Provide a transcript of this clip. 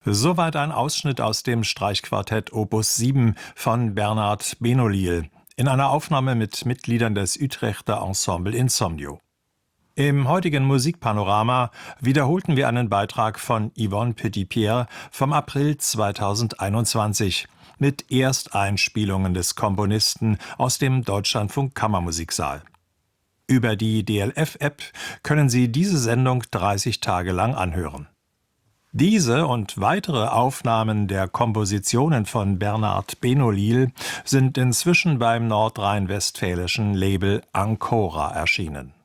Soweit ein Ausschnitt aus dem Streichquartett Opus 7 von Bernard Benolil in einer Aufnahme mit Mitgliedern des Utrechter Ensemble Insomnio. Im heutigen Musikpanorama wiederholten wir einen Beitrag von Yvonne Petitpierre vom April 2021 mit Ersteinspielungen des Komponisten aus dem Deutschlandfunk Kammermusiksaal. Über die DLF-App können Sie diese Sendung 30 Tage lang anhören. Diese und weitere Aufnahmen der Kompositionen von Bernard Benolil sind inzwischen beim nordrhein-westfälischen Label Ancora erschienen.